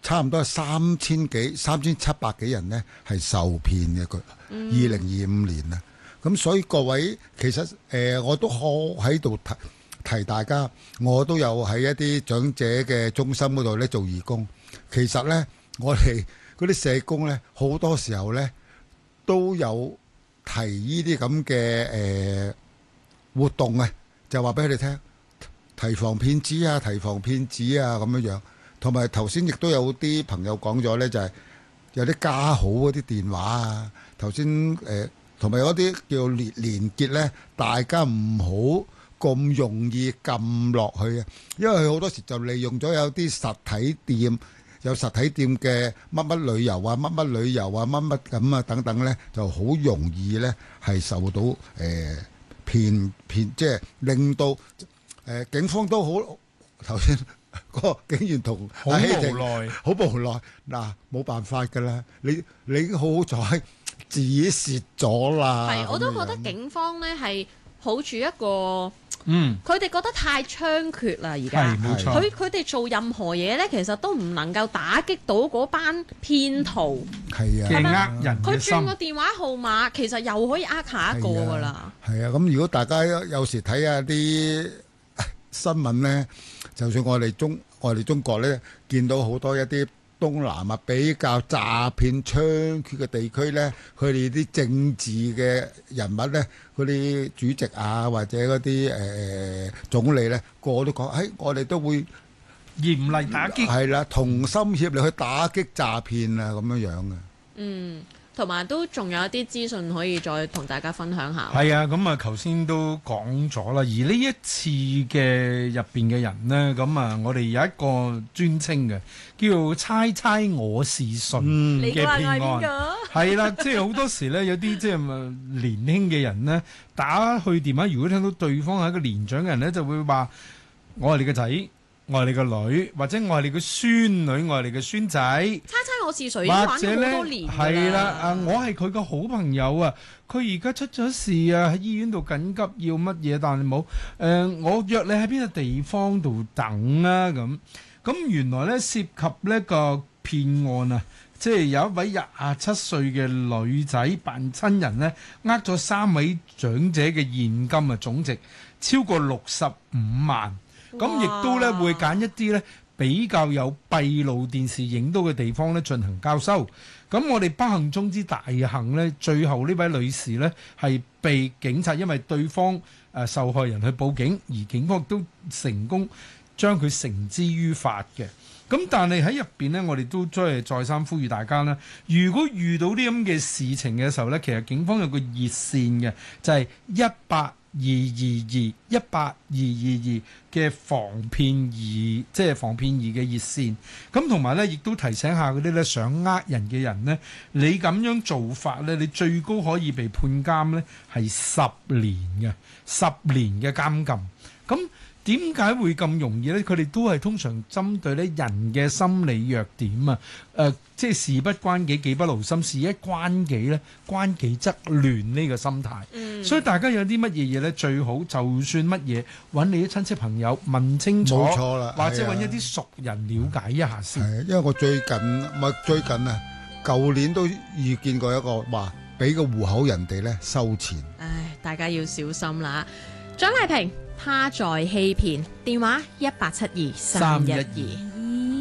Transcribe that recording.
差唔多係3700幾人呢係受騙嘅。佢2025年啊，咁所以各位其實我都可喺度提大家，我都有喺一啲長者嘅中心嗰度咧做義工。其實咧，我哋嗰啲社工咧，好多時候咧都有提呢啲咁嘅活動啊，就話俾佢哋聽，提防騙子啊，提防騙子啊咁樣樣。同埋頭先亦都有啲朋友講咗咧，就係有啲加號嗰啲電話啊，頭先同埋有啲叫連結咧，大家唔好咁容易撳落去啊，因為佢好多時就利用咗有啲實體店，有實體店嘅乜乜旅遊啊、乜乜旅遊啊、乜乜咁啊等等咧，就好容易咧係受到騙，即係令到警方都好頭先個警員同好無奈， 好無奈嗱，冇辦法㗎啦，你已經好好彩止蝕咗啦。 係，我都覺得警方咧係抱住一個。佢哋覺得太猖獗啦，而家冇錯， 佢哋做任何嘢咧，其實都唔能夠打擊到嗰班騙徒。 係啊， 嘅呃人佢嘅心轉個電話號碼，其實又可以呃下一個噶啦。 係啊，咁如果大家有時睇下啲新聞咧，就算我哋中國咧，見到好多一啲東南亞比較詐騙猖獗嘅地區咧，佢哋啲政治嘅人物咧，嗰啲主席啊或者嗰啲總理咧，個個都講，我哋都會嚴厲打擊， 係啦，同心協力去打擊詐騙啊咁樣樣嘅。 同埋都仲有一啲資訊可以再同大家分享下。 係啊，咁啊，頭先都講咗啦。而呢一次嘅入邊嘅人呢，咁啊，我哋有一個專稱嘅，叫做猜猜我是誰嘅騙案。係啦，即係好多時呢，有啲即係年輕嘅人呢，打去電話，如果聽到對方係一個年長嘅人呢，就會話：我係你個仔。我係你個女，或者我係你個孫女，我係你個孫仔。 猜猜我是誰已經玩咗好多年㗎啦。 係啦，我係佢個好朋友啊，佢而家出咗事啊，喺醫院度緊急要乜嘢，但係冇我約你喺邊個地方度等啊咁原來咧涉及呢個騙案啊，即係有一位27歲嘅女仔扮親人呢，呃咗3位長者嘅現金啊，總值超過65萬。咁亦都咧會揀一啲咧比較有閉路電視影到嘅地方咧進行交收。咁我哋不幸中之大幸咧，最後呢位女士咧係被警察因為對方受害人去報警，而警方都成功將佢繩之於法嘅。咁但係喺入邊呢，我哋都再三呼籲大家啦，如果遇到啲咁嘅事情嘅時候咧，其實警方有個熱線嘅，就係18222嘅防騙易，即係防騙易嘅熱線。咁同埋咧，亦都提醒下嗰啲咧想呃人嘅人咧，你咁樣做法咧，你最高可以被判監咧係10年嘅監禁。咁點解會咁容易咧？佢哋都係通常針對咧人嘅心理弱點啊！即係事不關己，己不勞心；事一關己咧，關己則亂呢個心態。所以大家有啲乜嘢嘢咧，最好就算乜嘢揾你啲親戚朋友問清楚， 冇錯啦， 或者揾一啲熟人了解一下先。 係，因為我最近啊，舊年都遇見過一個話俾個戶口人哋咧收錢。 唉，大家要小心啦！張麗萍，他在欺騙，電話1872-312。